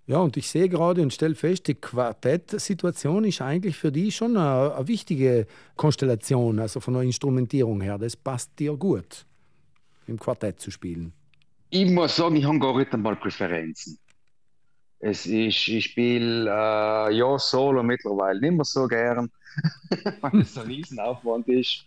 Ja, und ich sehe gerade und stelle fest, die Quartettsituation ist eigentlich für dich schon eine wichtige Konstellation, also von der Instrumentierung her. Das passt dir gut, im Quartett zu spielen. Ich muss sagen, ich habe gar nicht einmal Präferenzen. Ich spiele ja Solo mittlerweile nicht mehr so gern, weil es ein Riesenaufwand ist.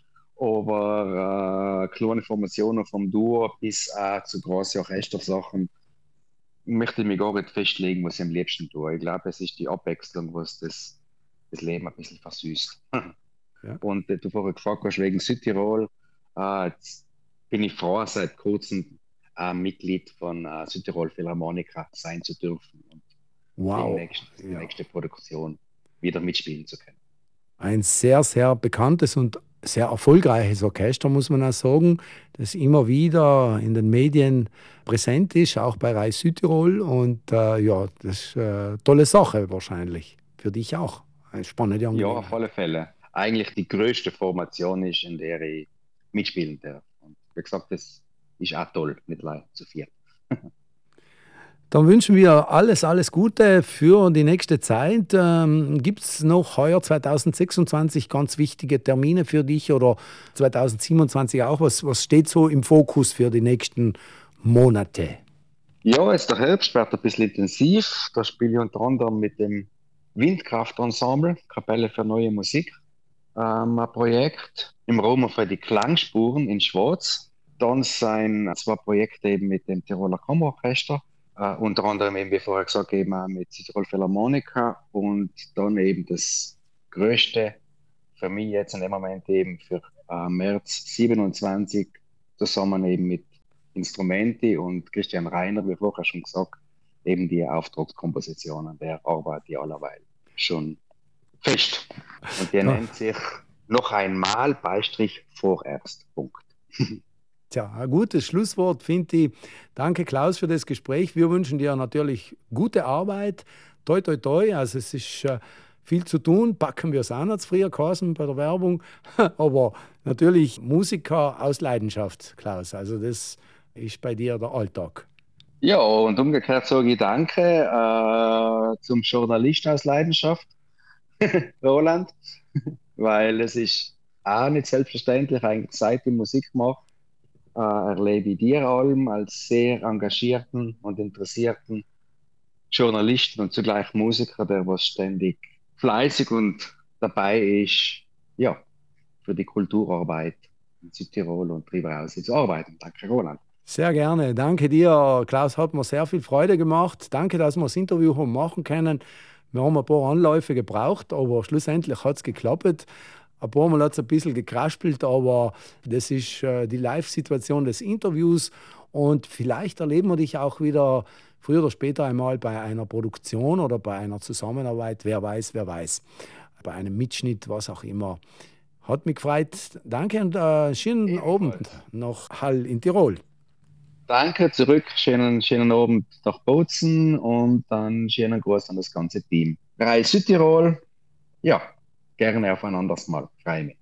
Aber kleine Formationen vom Duo bis zu großen Orchestersachen möchte ich mich gar nicht festlegen, was ich am liebsten tue. Ich glaube, es ist die Abwechslung, was das Leben ein bisschen versüßt. Ja. Und du vorher gefragt hast wegen Südtirol, jetzt bin ich froh, seit kurzem Mitglied von Südtirol Philharmoniker sein zu dürfen und Wow, die ja. nächste Produktion wieder mitspielen zu können. Ein sehr, sehr bekanntes und sehr erfolgreiches Orchester, muss man auch sagen, das immer wieder in den Medien präsent ist, auch bei Reis Südtirol. Und ja, das ist eine tolle Sache wahrscheinlich. Für dich auch. Eine spannende Ja, auf Angelegenheit. alle Fälle. Eigentlich die größte Formation ist, in der ich mitspielen darf. Und wie gesagt, das ist auch toll, mittlerweile zu viert. Dann wünschen wir alles, alles Gute für die nächste Zeit. Gibt es noch heuer 2026 ganz wichtige Termine für dich oder 2027 auch? Was steht so im Fokus für die nächsten Monate? Ja, jetzt der Herbst wird ein bisschen intensiv. Da spiele ich unter anderem mit dem Windkraftensemble, Kapelle für neue Musik, ein Projekt im Raum für die Klangspuren in Schwarz. Dann sind zwei Projekte eben mit dem Tiroler Kammerorchester, unter anderem eben, wie vorher gesagt, eben auch mit Tirol Philharmoniker und dann eben das Größte für mich jetzt in dem Moment eben für März 27 zusammen eben mit Instrumenti und Christian Reiner, wie vorher schon gesagt, eben die Auftragskompositionen, der arbeitet die allerweil schon fest. Und der Da, nennt sich noch einmal Beistrich vorerst. Punkt. tja, ein gutes Schlusswort finde ich. Danke, Klaus, für das Gespräch. Wir wünschen dir natürlich gute Arbeit. Toi, toi, toi. Also es ist viel zu tun. Packen wir es an, hat es früher geheißen bei der Werbung. Aber natürlich Musiker aus Leidenschaft, Klaus. Also das ist bei dir der Alltag. Ja, und umgekehrt sage ich Danke zum Journalist aus Leidenschaft, Roland, weil es ist auch nicht selbstverständlich, eigentlich seit ich Musik mache, erlebe ich dir allem als sehr engagierten und interessierten Journalisten und zugleich Musiker, der was ständig fleißig und dabei ist, ja, für die Kulturarbeit in Südtirol und darüber hinaus zu arbeiten. Danke, Roland. Sehr gerne. Danke dir, Klaus. Hat mir sehr viel Freude gemacht. Danke, dass wir das Interview haben machen können. Wir haben ein paar Anläufe gebraucht, aber schlussendlich hat es geklappt. Ein paar Mal hat es ein bisschen gekraspelt, aber das ist die Live-Situation des Interviews. Und vielleicht erleben wir dich auch wieder früher oder später einmal bei einer Produktion oder bei einer Zusammenarbeit. Wer weiß, wer weiß. Bei einem Mitschnitt, was auch immer. Hat mich gefreut. Danke und schönen Abend Ebenfalls. nach Hall in Tirol. Danke zurück, schönen Abend nach Bozen und dann schönen Gruß an das ganze Team. Reis Südtirol, ja, gerne auf ein anderes Mal. Freue mich.